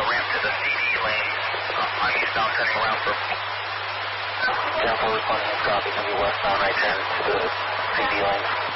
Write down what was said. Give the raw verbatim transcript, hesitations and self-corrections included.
ramp to the C D lane. Uh, I'm eastbound turning around for... ten four responding, copy, going to be westbound, right turn to the C D lane.